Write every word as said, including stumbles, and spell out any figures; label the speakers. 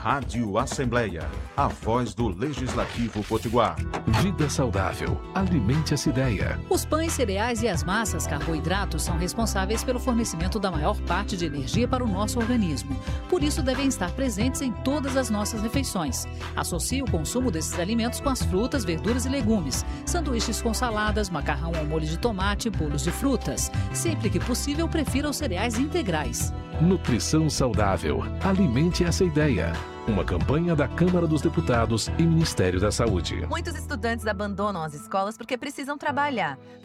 Speaker 1: Rádio Assembleia, a voz do Legislativo Potiguar.
Speaker 2: Vida saudável. Alimente essa ideia.
Speaker 3: Os pães, cereais e as massas carboidratos são responsáveis pelo fornecimento da maior parte de energia para o nosso organismo. Por isso, devem estar presentes em todas as nossas refeições. Associe o consumo desses alimentos com as frutas, verduras e legumes, sanduíches com saladas, macarrão ao molho de tomate, bolos de frutas. Sempre que possível, prefira os cereais integrais.
Speaker 2: Nutrição saudável. Alimente essa ideia. Uma campanha da Câmara dos Deputados e Ministério da Saúde.
Speaker 4: Muitos estudantes abandonam as escolas porque precisam trabalhar.